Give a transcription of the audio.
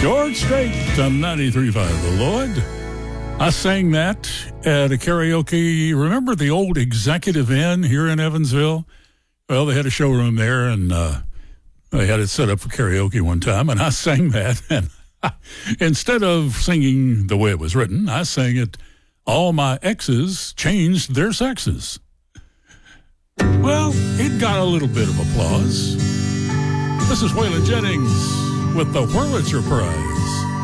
George Strait on 93.5 The Lord. I sang that at a karaoke. Remember the old Executive Inn here in Evansville? Well, they had a showroom there, and they had it set up for karaoke one time, and I sang that. And instead of singing the way it was written, I sang it, all my exes changed their sexes. Well, it got a little bit of applause. This is Waylon Jennings with the Wurlitzer Prize.